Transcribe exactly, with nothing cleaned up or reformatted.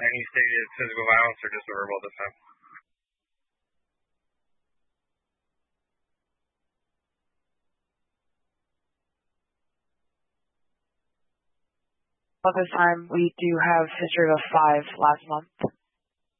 Any stated physical violence or just a verbal this time? Well, this time we do have history of a five last month.